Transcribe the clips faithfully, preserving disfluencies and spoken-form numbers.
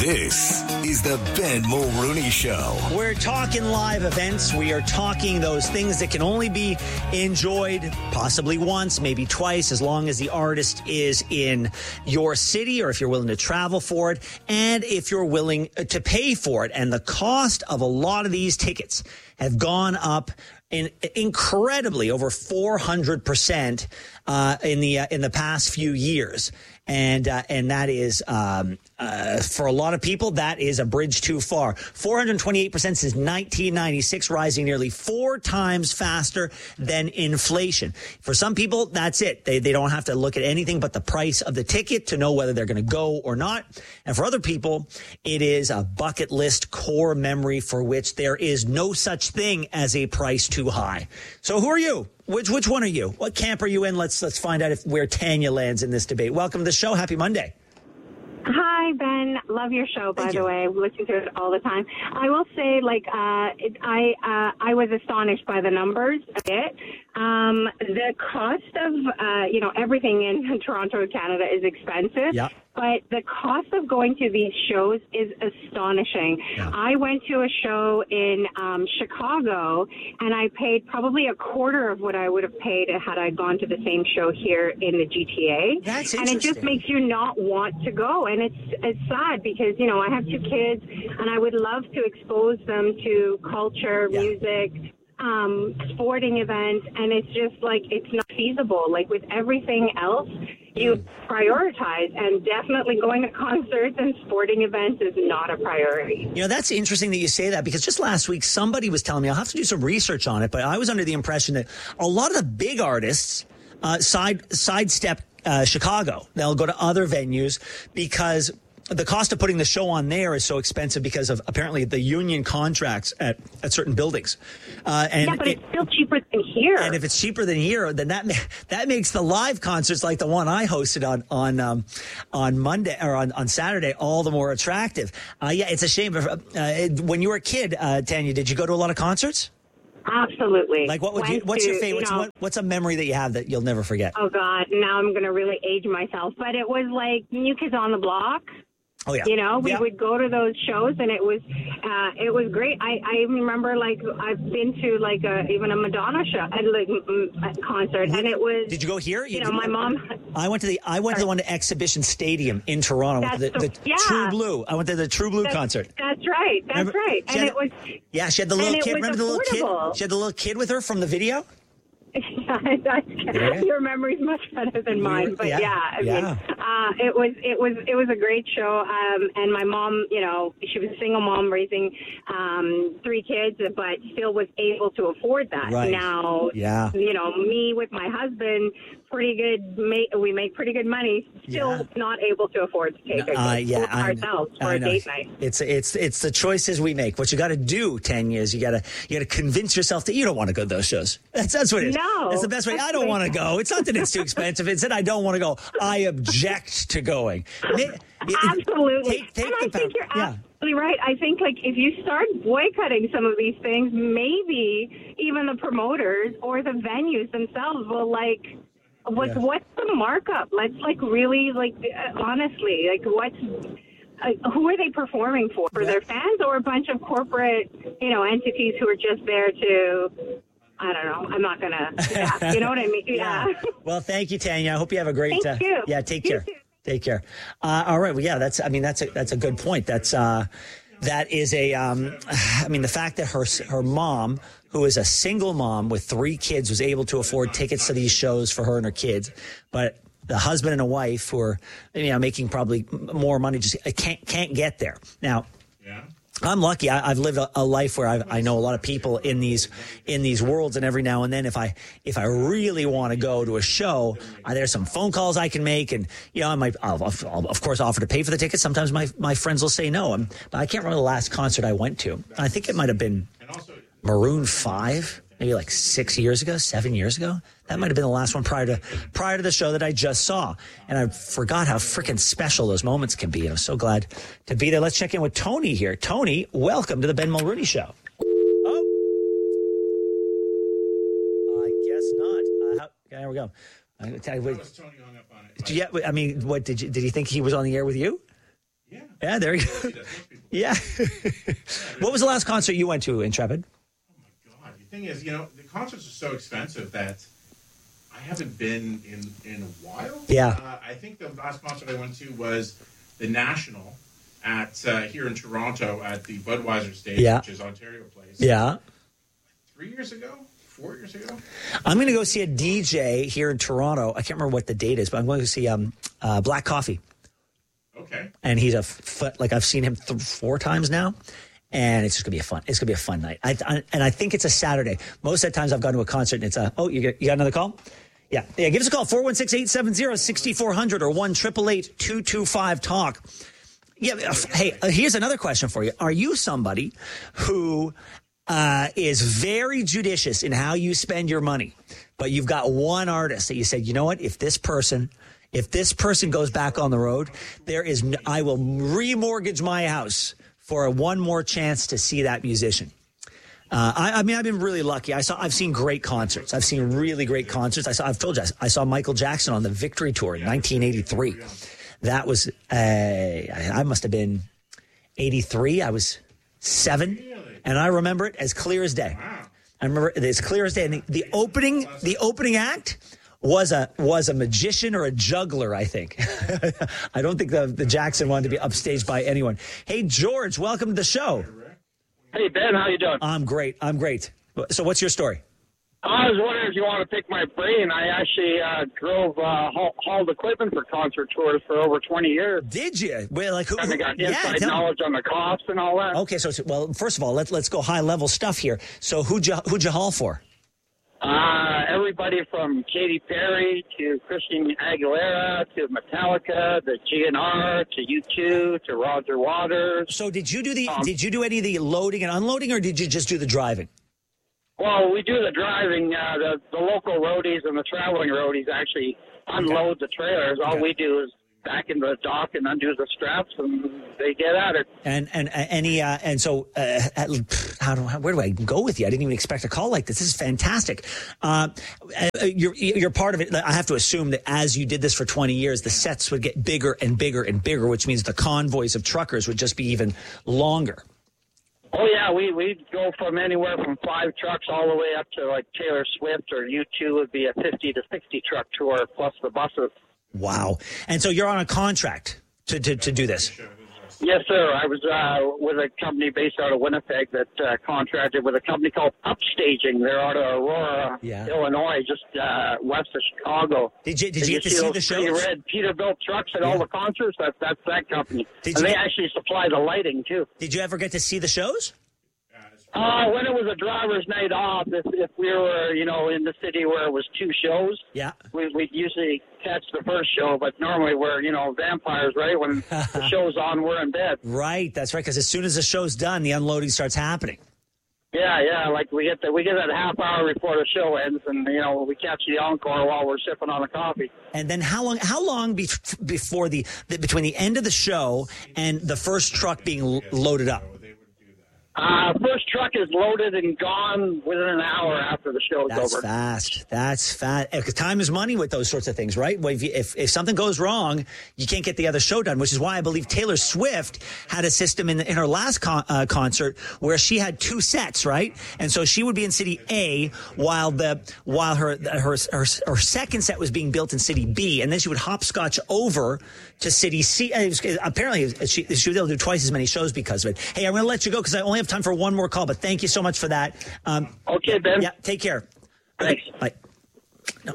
This is the Ben Mulrooney Show. We're talking live events. We are talking those things that can only be enjoyed possibly once, maybe twice, as long as the artist is in your city or if you're willing to travel for it and if you're willing to pay for it. And the cost of a lot of these tickets have gone up in incredibly over four hundred percent uh, in the uh, in the past few years. And uh, and that is, um, uh, for a lot of people, that is a bridge too far. four hundred twenty-eight percent since nineteen ninety-six, rising nearly four times faster than inflation. For some people, that's it. They, they don't have to look at anything but the price of the ticket to know whether they're going to go or not. And for other people, it is a bucket list core memory for which there is no such thing as a price too high. So who are you? Which which one are you? What camp are you in? Let's let's find out if where Tanya lands in this debate. Welcome to the show. Happy Monday. Hi, Ben. Love your show, by Thank the you. way. Listen to it all the time. I will say, like, uh, it, I uh, I was astonished by the numbers a bit. Um, the cost of, uh, you know, everything in Toronto, Canada is expensive. Yeah. But the cost of going to these shows is astonishing. Yeah. I went to a show in um, Chicago, and I paid probably a quarter of what I would have paid had I gone to the same show here in the G T A. That's and it just interesting. makes you not want to go. And it's it's sad because, you know, I have two kids, and I would love to expose them to culture, Yeah. music, um, sporting events, and it's just like it's not feasible. Like with everything else, you prioritize, and definitely going to concerts and sporting events is not a priority. You know, that's interesting that you say that because just last week somebody was telling me, I'll have to do some research on it, but I was under the impression that a lot of the big artists uh, side sidestep uh, Chicago. They'll go to other venues because the cost of putting the show on there is so expensive because of apparently the union contracts at, at certain buildings. Uh, and yeah, but it, it's still cheaper than here. And if it's cheaper than here, then that ma- that makes the live concerts like the one I hosted on on um, on Monday or on, on Saturday all the more attractive. Uh, yeah, it's a shame. Uh, when you were a kid, uh, Tanya, did you go to a lot of concerts? Absolutely. Like what would you? Went What's to, your favorite? you know, what, what's a memory that you have that you'll never forget? Oh God! Now I'm going to really age myself, but it was like New Kids on the Block. Oh yeah. You know, we yeah. would go to those shows, and it was uh, it was great. I, I remember, like, I've been to like a, even a Madonna show, and like a concert, and it was. Did you go here? You, You know, did- my mom. I went to the I went to the one at Exhibition Stadium in Toronto. I went to the, That's the the- yeah. True Blue. I went to the True Blue That's, concert. that's right. That's Remember- right. she And had it was. Yeah, she had the little and it kid. was Remember the little affordable. kid? She had the little kid with her from the video. That's, Yeah. Your memory's much better than mine, but Yeah. yeah, I Yeah. mean, uh, it was it was it was a great show. Um, and my mom, you know, she was a single mom raising um, three kids, but still was able to afford that. Right. Now, Yeah. you know, me with my husband, pretty good. Ma- we make pretty good money, still Yeah. not able to afford to take Uh, a yeah, I- ourselves for I a know. date night. It's it's it's the choices we make. What you got to do, Tanya, is you got to you got to convince yourself that you don't want to go to those shows. That's that's what it is. No, That's the best way. I don't want to go. It's not that it's too expensive. It's that I don't want to go. I object to going. Absolutely. Take, take and the I think power. you're Yeah. absolutely right. I think, like, if you start boycotting some of these things, maybe even the promoters or the venues themselves will, like, what's, Yeah. what's the markup? Let's, like, really, like, uh, honestly, like, what's... Uh, who are they performing for? For their fans or a bunch of corporate, you know, entities who are just there to... I don't know. I'm not going to, yeah, you know what I mean? Yeah. Yeah. Well, thank you, Tanya. I hope you have a great. Thank uh, you. Yeah. Take You care. too. Take care. Uh, all right. Well, yeah. That's. I mean, that's a that's a good point. That's. Uh, that is a. Um, I mean, the fact that her her mom, who is a single mom with three kids, was able to afford tickets to these shows for her and her kids, but the husband and a wife who are, you know, making probably more money just can't can't get there now. Yeah. I'm lucky. I, I've lived a, a life where I've, I know a lot of people in these in these worlds, and every now and then, if I if I really want to go to a show, uh, there's some phone calls I can make, and you know, I might I'll, I'll of course offer to pay for the tickets. Sometimes my my friends will say no, and, but I can't remember the last concert I went to. I think it might have been Maroon five, maybe like six years ago, seven years ago. That might have been the last one prior to prior to the show that I just saw. And I forgot how freaking special those moments can be. I'm so glad to be there. Let's check in with Tony here. Tony, welcome to the Ben Mulrooney Show. Oh. I guess not. Uh, how, there we go. I, I, wait, Tony hung up on it. yeah, I mean, what did you did you think he was on the air with you? Yeah. Yeah, there you go. Yeah. What was the last concert you went to, Intrepid? Oh, my God. The thing is, you know, the concerts are so expensive that I haven't been in, in a while. Yeah. Uh, I think the last concert I went to was the National at uh, here in Toronto at the Budweiser stage, Yeah. which is Ontario Place. Yeah. Three years ago? Four years ago? I'm going to go see a D J here in Toronto. I can't remember what the date is, but I'm going to see um, uh, Black Coffee. Okay. And he's a f- like I've seen him th- four times now, and it's just gonna be a fun. It's gonna be a fun night. I, I, and I think it's a Saturday. Most of the times I've gone to a concert and it's a oh you got, you got another call? Yeah, yeah. Give us a call four one six eight seven zero six four zero zero or one triple eight two two five talk. Yeah. uh, Hey, uh, here's another question for you. Are you somebody who uh, is very judicious in how you spend your money, but you've got one artist that you said, you know what, if this person. If this person goes back on the road, there is no, I will remortgage my house for a one more chance to see that musician. Uh, I, I mean, I've been really lucky. I saw, I've seen great concerts. I've seen really great concerts. I saw, I've told you, I saw Michael Jackson on the Victory Tour in nineteen eighty-three. That was, uh, I, I must have been eighty-three. I was seven, and I remember it as clear as day. I remember it as clear as day. And the, the opening, the opening act. Was a was a magician or a juggler, I think. I don't think the, the Jackson wanted to be upstaged by anyone. Hey, George, welcome to the show. Hey, Ben, how you doing? I'm great. I'm great. So what's your story? I was wondering if you want to pick my brain. I actually uh, drove uh, haul, hauled equipment for concert tours for over twenty years. Did you? Well, like who? And I got yeah, inside tell me. knowledge on the costs and all that. Okay, so well, first of all, let's let's go high level stuff here. So who'd you who'd you haul for? Uh, everybody from Katy Perry to Christina Aguilera to Metallica to G N R to U two to Roger Waters. So did you do the Um, did you do any of the loading and unloading, or did you just do the driving? Well, we do the driving. Uh, the, the local roadies and the traveling roadies actually unload the trailers. All we do is back in the dock and undo the straps, and they get at it. And and uh, any uh, and so uh, how do how, where do I go with you? I didn't even expect a call like this. This is fantastic. Uh, uh, you're you're part of it. I have to assume that as you did this for twenty years, the sets would get bigger and bigger and bigger, which means the convoys of truckers would just be even longer. Oh, yeah, we, we'd go from anywhere from five trucks all the way up to, like, Taylor Swift, or U two would be a fifty to sixty truck tour, plus the buses. Wow. And so you're on a contract to, to, to do this? Yes, sir. I was uh, with a company based out of Winnipeg that uh, contracted with a company called Upstaging. They're out of Aurora, Yeah. Illinois, just uh, west of Chicago. Did you did Did you get to see those the pretty shows? red Peterbilt trucks at Yeah. all the concerts? That, that's that company. Did and you they get- actually supply the lighting, too. Did you ever get to see the shows? Uh, when it was a driver's night off, if, if we were, you know, in the city where it was two shows, Yeah. we, we'd usually catch the first show, but normally we're, you know, vampires, right? When the show's on, we're in bed. Right. That's right. Because as soon as the show's done, the unloading starts happening. Yeah, yeah, like we get the, we get that half hour before the show ends, and, you know, we catch the encore while we're sipping on the coffee. And then how long? How long be, before the, the between the end of the show and the first truck being lo- loaded up? Uh, first truck is loaded and gone within an hour after the show's That's over. fast. That's fast. Because time is money with those sorts of things, right? Well, if, you, if if something goes wrong, you can't get the other show done, which is why I believe Taylor Swift had a system in, in her last con, uh, concert where she had two sets, right? And so she would be in City A while the while her her her, her second set was being built in City B, and then she would hopscotch over to City C. And it was, apparently, she, she was able to do twice as many shows because of it. Hey, I'm going to let you go because I only have time for one more call, but thank you so much for that. Um, Okay, Ben. yeah, take care. Thanks. Bye. No,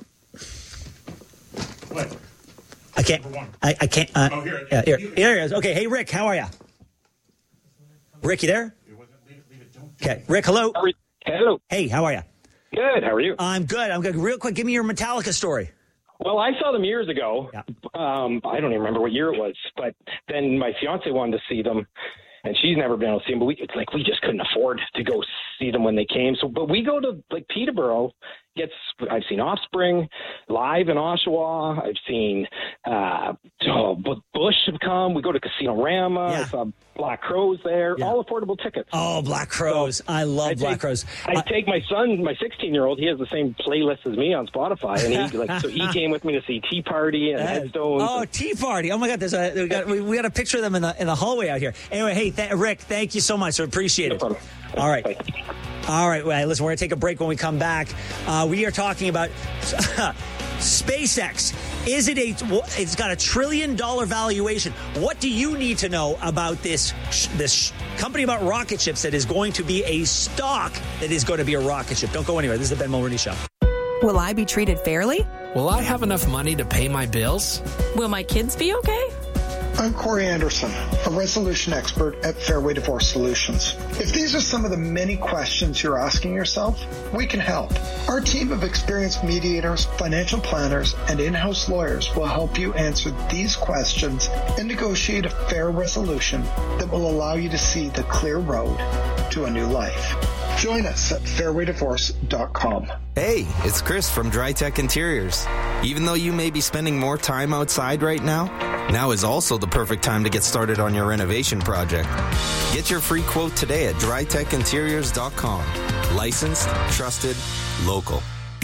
What? I can't. Number one. I, I can't. Uh, Oh, here. Yeah, here. Here it is. Okay. Hey, Rick, how are you? Rick, you there? It wasn't- leave it, leave it, don't- Okay. Rick, hello. Hello. Hey, how are you? Good. How are you? I'm good. I'm good. Real quick, give me your Metallica story. Well, I saw them years ago. Yeah. Um, I don't even remember what year it was, but then my fiance wanted to see them, and she's never been able to see them. But we, it's like we just couldn't afford to go see them when they came. So, but we go to like Peterborough gets. I've seen Offspring live in Oshawa. I've seen uh, oh, Bush have come. We go to Casino Rama. Yeah. I saw Black Crows there. Yeah. All affordable tickets. Oh, Black Crows! So I love I Black take, Crows. I uh, take my son, my sixteen-year-old. He has the same playlist as me on Spotify, and he like so he came with me to see Tea Party and Headstones. Oh, Tea Party! Oh my God, there's a we got we, we got a picture of them in the in the hallway out here. Anyway, hey, th- Rick, thank you so much. I appreciate it. No problem. All right. Bye. All right, well, listen, we're going to take a break. When we come back, uh, we are talking about SpaceX. Is it a, it's got a trillion dollar valuation. What do you need to know about this, this company about rocket ships that is going to be a stock that is going to be a rocket ship? Don't go anywhere. This is the Ben Mulroney Show. Will I be treated fairly? Will I have enough money to pay my bills? Will my kids be okay? I'm Corey Anderson, a resolution expert at Fairway Divorce Solutions. If these are some of the many questions you're asking yourself, we can help. Our team of experienced mediators, financial planners, and in-house lawyers will help you answer these questions and negotiate a fair resolution that will allow you to see the clear road to a new life. Join us at fairway divorce dot com. Hey, it's Chris from DryTech Interiors. Even though you may be spending more time outside right now, now is also the perfect time to get started on your renovation project. Get your free quote today at dry tech interiors dot com. Licensed, trusted, local.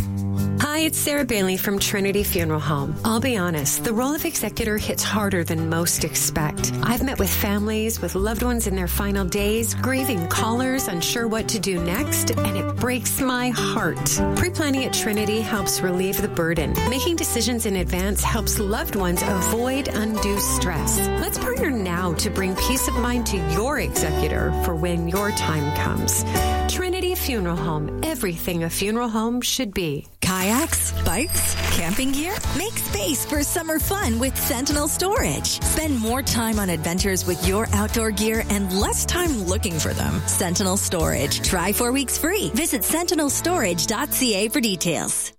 Hi, it's Sarah Bailey from Trinity Funeral Home. I'll be honest, the role of executor hits harder than most expect. I've met with families with loved ones in their final days, grieving callers, unsure what to do next, and it breaks my heart. Pre-planning at Trinity helps relieve the burden. Making decisions in advance helps loved ones avoid undue stress. Let's partner now to bring peace of mind to your executor for when your time comes. Trinity Funeral Home, everything a funeral home should be. Kayaks, bikes, camping gear? Make space for summer fun with Sentinel Storage. Spend more time on adventures with your outdoor gear and less time looking for them. Sentinel Storage. Try four weeks free. Visit sentinel storage dot c a for details.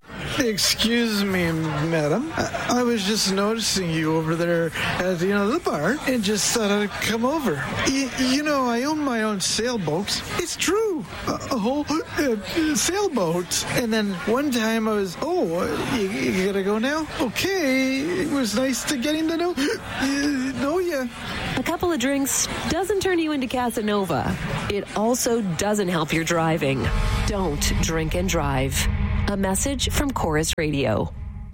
Excuse me, madam. I, I was just noticing you over there at the, you know, the bar and just thought I'd come over. Y- you know, I own my own sailboats. It's true. A, a whole uh, sailboat. And then one time I was, oh, you, you gotta go now? Okay. It was nice to getting to know, uh, know you. A couple of drinks doesn't turn you into Casanova. It also doesn't help your driving. Don't drink and drive. A message from Chorus Radio.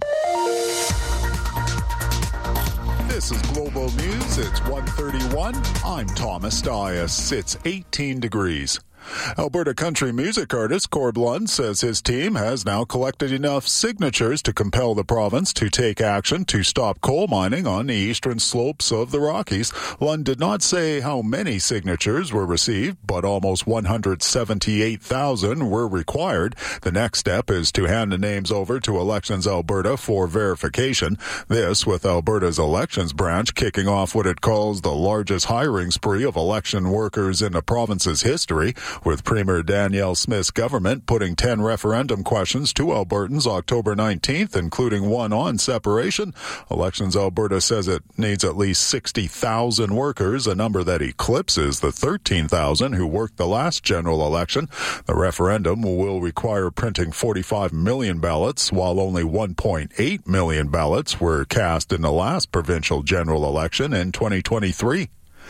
This is Global News. It's one thirty-one. I'm Thomas Dias. It's eighteen degrees. Alberta country music artist Corb Lund says his team has now collected enough signatures to compel the province to take action to stop coal mining on the eastern slopes of the Rockies. Lund did not say how many signatures were received, but almost one hundred seventy-eight thousand were required. The next step is to hand the names over to Elections Alberta for verification. This with Alberta's elections branch kicking off what it calls the largest hiring spree of election workers in the province's history, with Premier Danielle Smith's government putting ten referendum questions to Albertans October nineteenth, including one on separation. Elections Alberta says it needs at least sixty thousand workers, a number that eclipses the thirteen thousand who worked the last general election. The referendum will require printing forty-five million ballots, while only one point eight million ballots were cast in the last provincial general election in twenty twenty-three.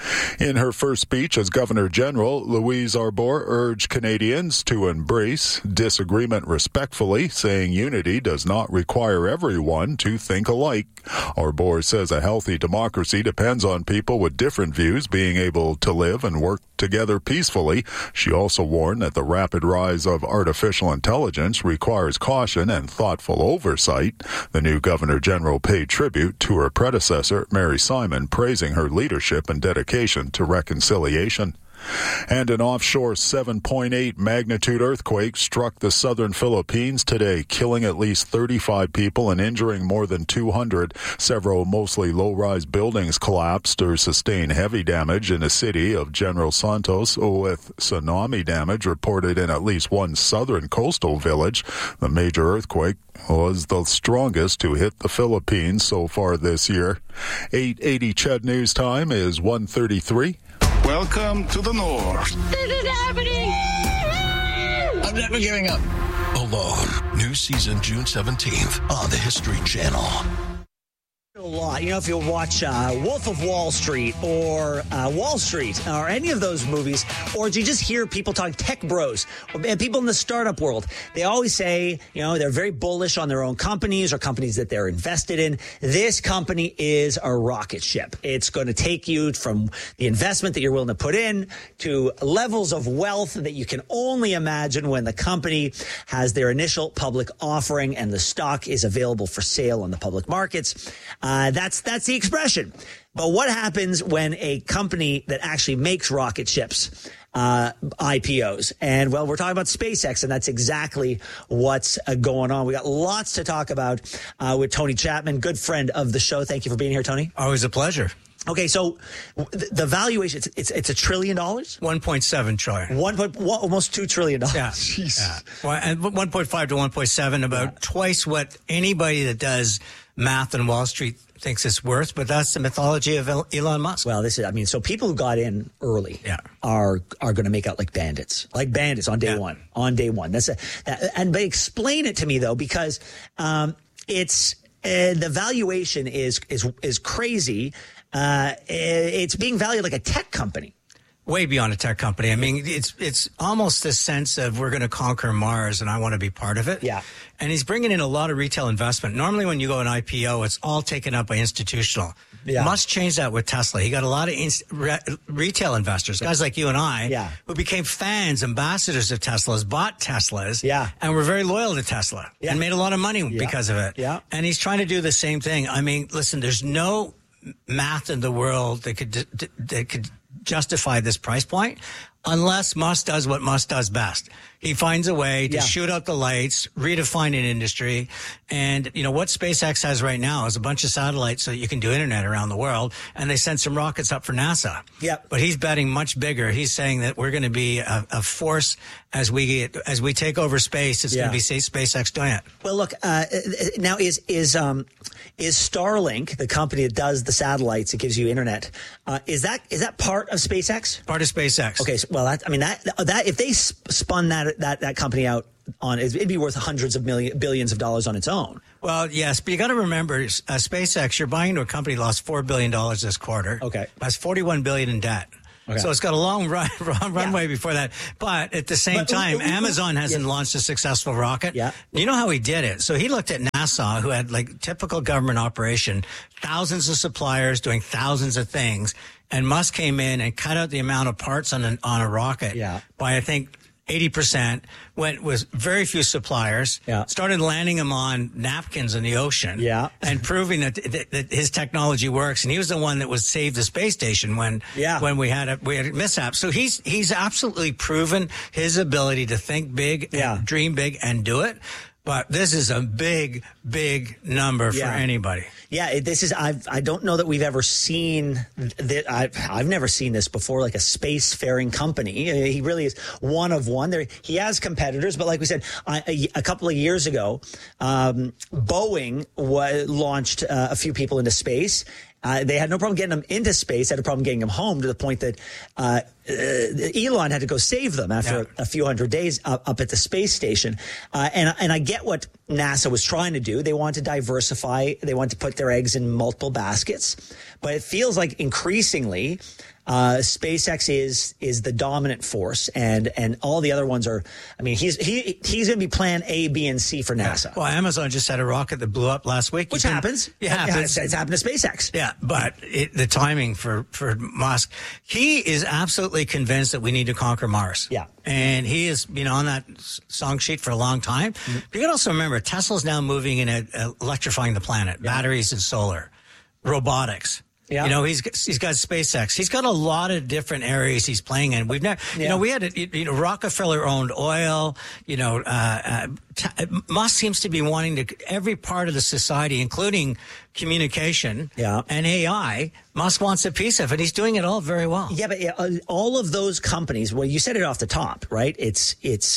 In her first speech as Governor General, Louise Arbour urged Canadians to embrace disagreement respectfully, saying unity does not require everyone to think alike. Arbour says a healthy democracy depends on people with different views being able to live and work together peacefully. She also warned that the rapid rise of artificial intelligence requires caution and thoughtful oversight. The new Governor General paid tribute to her predecessor, Mary Simon, praising her leadership and dedication to reconciliation. And an offshore seven point eight magnitude earthquake struck the southern Philippines today, killing at least thirty-five people and injuring more than two hundred. Several mostly low-rise buildings collapsed or sustained heavy damage in the city of General Santos, with tsunami damage reported in at least one southern coastal village. The major earthquake was the strongest to hit the Philippines so far this year. eight eighty C H E D News Time is one thirty-three. Welcome to the North. This is happening! I'm never giving up. Oh, Alone. New season June seventeenth on the History Channel. A lot. You know, if you watch uh, Wolf of Wall Street or uh, Wall Street or any of those movies, or do you just hear people talk tech bros and people in the startup world, they always say, you know, they're very bullish on their own companies or companies that they're invested in. This company is a rocket ship. It's going to take you from the investment that you're willing to put in to levels of wealth that you can only imagine when the company has their initial public offering and the stock is available for sale on the public markets. Uh, that's that's the expression. But what happens when a company that actually makes rocket ships uh, I P Os? And, well, we're talking about SpaceX, and that's exactly what's uh, going on. We got lots to talk about uh, with Tony Chapman, good friend of the show. Thank you for being here, Tony. Always a pleasure. Okay, so the valuation, it's it's, it's a trillion dollars? one point seven trillion. One point, almost two trillion dollars. Yeah. Jeez. Yeah. Well, and one point five to one point seven, about yeah. twice what anybody that does math on Wall Street thinks it's worth, but that's the mythology of Elon Musk. Well, this is, I mean, so people who got in early yeah. are are going to make out like bandits, like bandits on day yeah. one, on day one. That's a, and they explain it to me, though, because um, it's uh, the valuation is is is crazy. Uh, it's being valued like a tech company. Way beyond a tech company. I mean, it's it's almost this sense of we're going to conquer Mars and I want to be part of it. Yeah. And he's bringing in a lot of retail investment. Normally when you go an I P O, it's all taken up by institutional. Yeah. Must change that with Tesla. He got a lot of in- re- retail investors, guys like you and I, yeah. who became fans, ambassadors of Teslas, bought Teslas, yeah. and were very loyal to Tesla yeah. and made a lot of money yeah. because of it. Yeah. And he's trying to do the same thing. I mean, listen, there's no math in the world that could that could justify this price point unless Musk does what Musk does best. He finds a way to yeah. shoot out the lights, redefine an industry. And, you know, what SpaceX has right now is a bunch of satellites so that you can do internet around the world. And they sent some rockets up for NASA. Yep. But he's betting much bigger. He's saying that we're going to be a, a force as we get, as we take over space. It's yeah. going to be SpaceX doing it. Well, look, uh, now is, is, um, is Starlink, the company that does the satellites that gives you internet, uh, is that, is that part of SpaceX? Part of SpaceX. Okay. So, well, that, I mean, that, that, if they spun that, that, that company out on, it'd be worth hundreds of million, billions of dollars on its own. Well, yes, but you got to remember, uh, SpaceX, you're buying into a company that lost four billion dollars this quarter. Okay. Has forty-one billion dollars in debt. Okay. So it's got a long run, run, runway yeah. before that. But at the same but, time, uh, uh, Amazon hasn't yeah. launched a successful rocket. Yeah. You know how he did it? So he looked at NASA, who had like typical government operation, thousands of suppliers doing thousands of things. And Musk came in and cut out the amount of parts on, an, on a rocket yeah. by, I think, eighty percent, went with very few suppliers, yeah. started landing them on napkins in the ocean, yeah. and proving that, that, that his technology works. And he was the one that was saved the space station when yeah. when we had a we had a mishap. So he's he's absolutely proven his ability to think big, yeah. and dream big, and do it. But this is a big, big number yeah. for anybody. Yeah, it, this is. I've. I don't know that we've ever seen that. I've. I've never seen this before. Like a spacefaring company. He really is one of one. There, he has competitors, but like we said, I, a, a couple of years ago, um, Boeing wa- launched uh, a few people into space. Uh, they had no problem getting them into space, had a problem getting them home, to the point that uh, uh, Elon had to go save them after yeah. a, a few hundred days up, up at the space station. Uh, and, and I get what NASA was trying to do. They want to diversify. They want to put their eggs in multiple baskets. But it feels like increasingly uh, SpaceX is is the dominant force, and and all the other ones are. I mean, he's he he's going to be plan A, B, and C for NASA. Yeah. Well, Amazon just had a rocket that blew up last week, which can, happens. It happens. Yeah, it's, it's happened to SpaceX. Yeah, but it, the timing for for Musk, he is absolutely convinced that we need to conquer Mars. Yeah, and he has been on that song sheet for a long time. Mm-hmm. But you got to also remember, Tesla's now moving in a, a electrifying the planet, yeah. batteries and solar, robotics. Yeah. You know, he's he's got SpaceX. He's got a lot of different areas he's playing in. We've never, yeah. you know, we had, a, you know, Rockefeller owned oil. You know, uh, uh, t- Musk seems to be wanting to every part of the society, including communication yeah. and A I. Musk wants a piece of it. He's doing it all very well. Yeah, but uh, all of those companies. Well, you said it off the top, right? It's it's.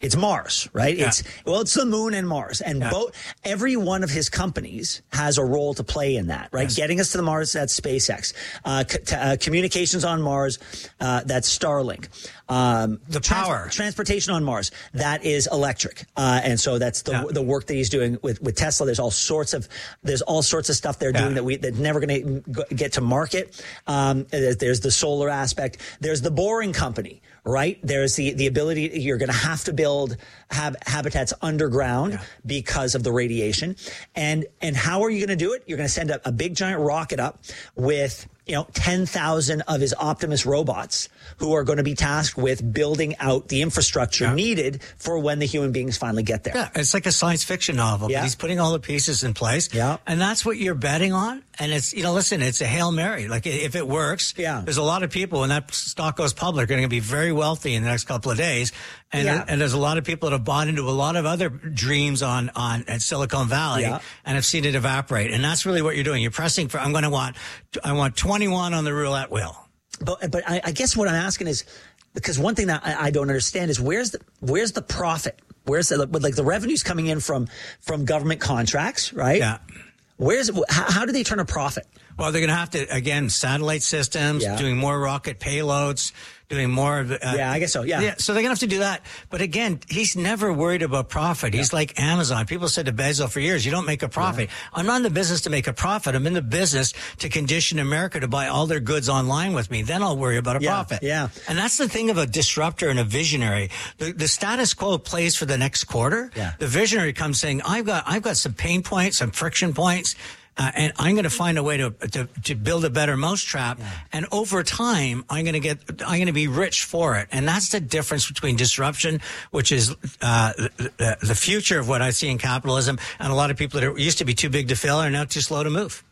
It's Mars, right? Yeah. It's well, it's the moon and Mars, and Yeah. both. Every one of his companies has a role to play in that, right? Yes. Getting us to the Mars, that's SpaceX. Uh, c- t- uh, communications on Mars, uh, that's Starlink. Um, the trans- power transportation on Mars, that is electric, uh, and so that's the Yeah. the work that he's doing with, with Tesla. There's all sorts of there's all sorts of stuff they're Yeah. doing that we that's never going to get to market. Um, there's, there's the solar aspect. There's the Boring Company. Right. There's the, the ability you're going to have to build have habitats underground Yeah. because of the radiation. And and how are you going to do it? You're going to send a, a big giant rocket up with, you know, ten thousand of his Optimus robots who are going to be tasked with building out the infrastructure Yeah. needed for when the human beings finally get there. Yeah, it's like a science fiction novel. Yeah. But he's putting all the pieces in place. Yeah. And that's what you're betting on. And it's, you know, listen, it's a Hail Mary. Like, if it works, Yeah. there's a lot of people when that stock goes public are going to be very wealthy in the next couple of days. And, Yeah. and there's a lot of people that have bought into a lot of other dreams on, on at Silicon Valley Yeah. and have seen it evaporate. And that's really what you're doing. You're pressing for, I'm going to want, I want twenty-one on the roulette wheel. But but I, I guess what I'm asking is, because one thing that I, I don't understand is where's the where's the profit? Where's the like the revenue's coming in from from government contracts, right? Yeah. Where's how, how do they turn a profit? Well, they're going to have to, again, satellite systems, Yeah. doing more rocket payloads, doing more of the, uh, Yeah, I guess so, yeah. So they're going to have to do that. But again, he's never worried about profit. He's like Amazon. People said to Bezos for years, you don't make a profit. I'm not in the business to make a profit. I'm in the business to condition America to buy all their goods online with me. Then I'll worry about a Yeah, profit. yeah. And that's the thing of a disruptor and a visionary. The, the status quo plays for the next quarter. Yeah. The visionary comes saying, I've got, I've got some pain points, some friction points. Uh, and I'm going to find a way to, to to build a better mousetrap, yeah. and over time, I'm going to get I'm going to be rich for it, and that's the difference between disruption, which is uh, the, the future of what I see in capitalism, and a lot of people that are, used to be too big to fail are now too slow to move.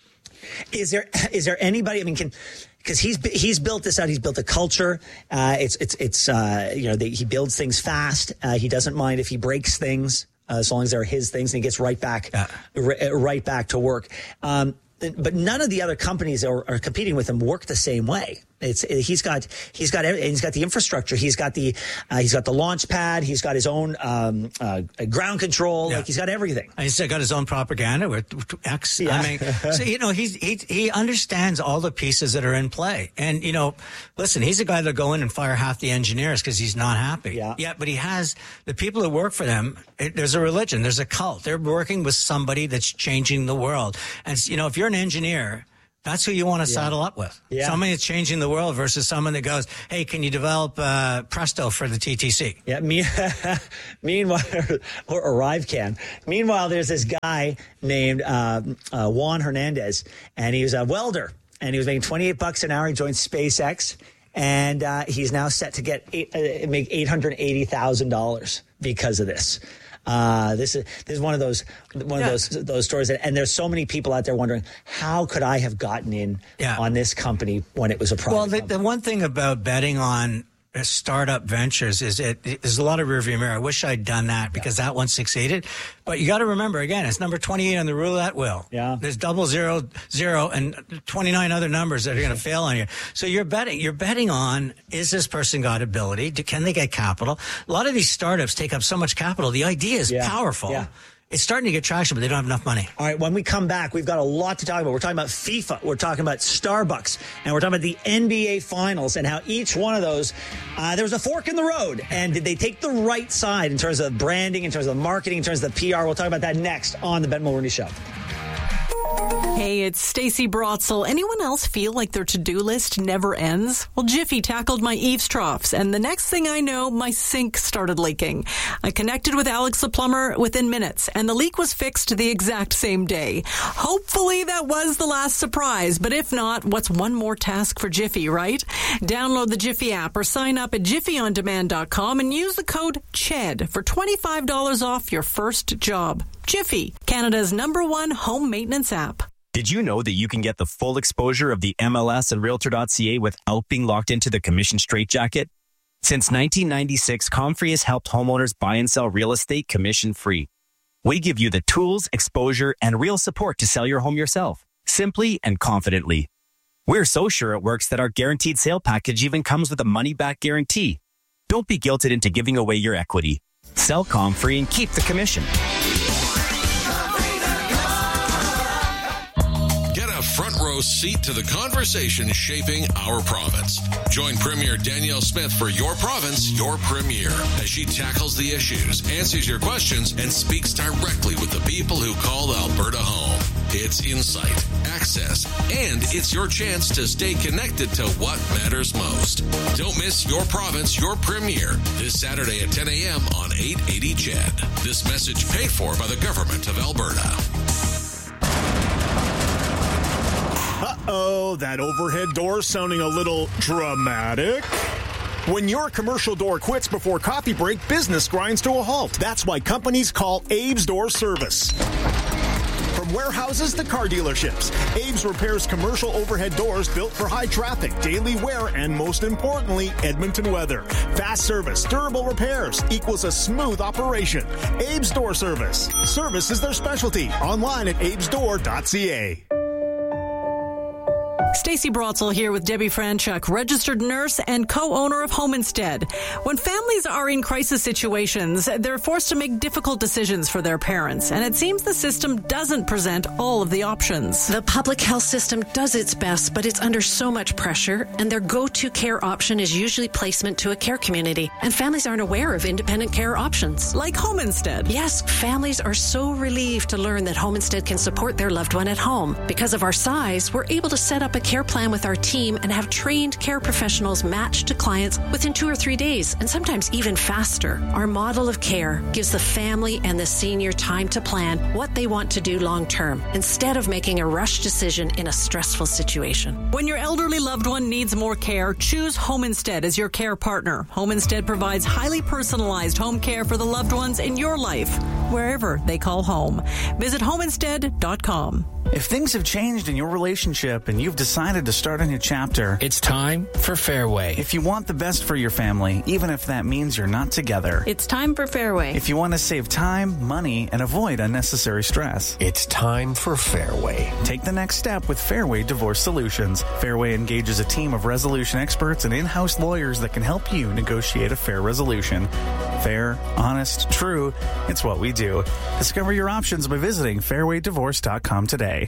Is there is there anybody? I mean, can because he's he's built this out. He's built a culture. Uh, it's it's it's uh, you know they, he builds things fast. Uh, he doesn't mind if he breaks things. Uh, as long as they're his things, and he gets right back, yeah. r- right back to work. Um, but none of the other companies that are, are competing with him work the same way. It's he's got he's got he's got the infrastructure. He's got the uh, he's got the launch pad. He's got his own um, uh, ground control. Yeah. Like he's got everything. And he's got his own propaganda with X. Yeah. I mean, so you know he's he he understands all the pieces that are in play. And you know, listen, he's a guy that'll go in and fire half the engineers because he's not happy. Yeah. Yeah, but he has the people that work for them. It, there's a religion. There's a cult. They're working with somebody that's changing the world. And you know, if you're an engineer, that's who you want to yeah. saddle up with. Yeah. Somebody that's changing the world versus someone that goes, hey, can you develop uh, Presto for the T T C? Yeah. Me, meanwhile, or ArriveCan. Meanwhile, there's this guy named uh, uh, Juan Hernandez, and he was a welder, and he was making twenty-eight bucks an hour. He joined SpaceX, and uh, he's now set to get eight, uh, make eight hundred eighty thousand dollars because of this. Uh, this is this is one of those one yeah. of those those stories, that, and there's so many people out there wondering how could I have gotten in yeah. on this company when it was a private. Well, the, the one thing about betting on startup ventures is it there's a lot of rearview mirror. I wish I'd done that because yeah. that one succeeded. But you got to remember again, it's number twenty-eight on the roulette wheel. Yeah, there's double zero zero and twenty-nine other numbers that are going to fail on you. So you're betting. You're betting on is this person got ability? Do, can they get capital? A lot of these startups take up so much capital. The idea is yeah. powerful. Yeah. It's starting to get traction, but they don't have enough money. All right, when we come back, we've got a lot to talk about. We're talking about FIFA, we're talking about Starbucks, and we're talking about the N B A Finals and how each one of those, uh, there was a fork in the road. And did they take the right side in terms of branding, in terms of marketing, in terms of the P R? We'll talk about that next on the Ben Mulroney Show. Hey, it's Stacey Brotzel. Anyone else feel like their to-do list never ends? Well, Jiffy tackled my eaves troughs, and the next thing I know, my sink started leaking. I connected with Alex the plumber within minutes, and the leak was fixed the exact same day. Hopefully that was the last surprise, but if not, what's one more task for Jiffy, right? Download the Jiffy app or sign up at jiffy on demand dot com and use the code C H E D for twenty-five dollars off your first job. Jiffy, Canada's number one home maintenance app. Did you know that you can get the full exposure of the M L S and Realtor dot C A without being locked into the commission straitjacket? Since nineteen ninety-six, Comfrey has helped homeowners buy and sell real estate commission-free. We give you the tools, exposure, and real support to sell your home yourself, simply and confidently. We're so sure it works that our guaranteed sale package even comes with a money-back guarantee. Don't be guilted into giving away your equity. Sell Comfrey and keep the commission. Get a front row seat to the conversation shaping our province. Join Premier Danielle Smith for Your Province, Your Premier, as she tackles the issues, answers your questions, and speaks directly with the people who call Alberta home. It's insight, access, and it's your chance to stay connected to what matters most. Don't miss Your Province, Your Premier this Saturday at ten a.m. on eight eighty C H E D. This message paid for by the Government of Alberta. Uh-oh, that overhead door sounding a little dramatic. When your commercial door quits before coffee break, business grinds to a halt. That's why companies call Abe's Door Service. From warehouses to car dealerships, Abe's repairs commercial overhead doors built for high traffic, daily wear, and most importantly, Edmonton weather. Fast service, durable repairs equals a smooth operation. Abe's Door Service. Service is their specialty. Online at abes door dot c a. Stacey Brotzel here with Debbie Franchuk, registered nurse and co-owner of Home Instead. When families are in crisis situations, they're forced to make difficult decisions for their parents, and it seems the system doesn't present all of the options. The public health system does its best, but it's under so much pressure, and their go-to care option is usually placement to a care community, and families aren't aware of independent care options. Like Home Instead. Yes, families are so relieved to learn that Home Instead can support their loved one at home. Because of our size, we're able to set up a care plan with our team and have trained care professionals matched to clients within two or three days, and sometimes even faster. Our model of care gives the family and the senior time to plan what they want to do long term, instead of making a rush decision in a stressful situation. When your elderly loved one needs more care, choose Home Instead as your care partner. Home Instead provides highly personalized home care for the loved ones in your life, wherever they call home. Visit home instead dot com. If things have changed in your relationship and you've decided to start a new chapter, it's time for Fairway. If you want the best for your family, even if that means you're not together, it's time for Fairway. If you want to save time, money, and avoid unnecessary stress, it's time for Fairway. Take the next step with Fairway Divorce Solutions. Fairway engages a team of resolution experts and in-house lawyers that can help you negotiate a fair resolution. Fair, honest, true, it's what we do. Discover your options by visiting fairway divorce dot com today.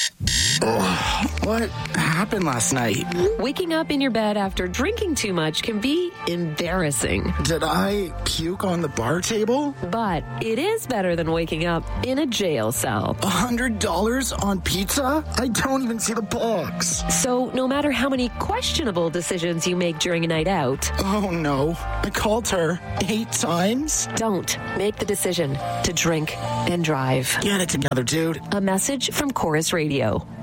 Oh, what happened last night? Waking up in your bed after drinking too much can be embarrassing. Did I puke on the bar table? But it is better than waking up in a jail cell. A hundred dollars on pizza? I don't even see the box. So no matter how many questionable decisions you make during a night out. Oh no, I called her eight times. Don't make the decision to drink and drive. Get it together, dude. A message from Chorus Radio.